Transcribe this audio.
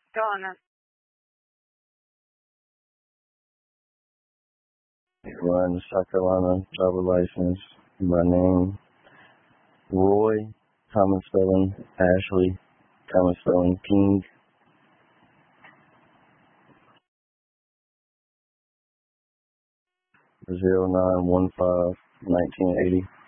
Donna. Run South Carolina driver license. My name, Roy, common spelling, Ashley, common spelling, King. 0915-1980.